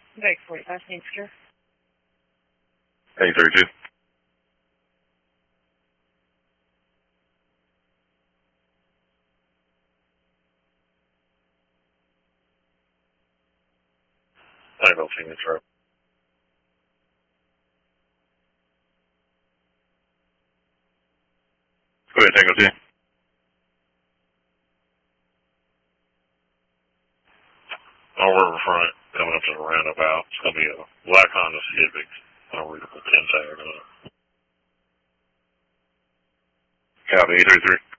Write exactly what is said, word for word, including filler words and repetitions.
Very forty-five, thanks, sir. eight thirty-two. Tango Phoenix Road. Go ahead, Tango two. On Riverfront, coming up to the roundabout. It's going to be a black Honda Civic. I'll read the ten tag on it. Copy, eight thirty-three.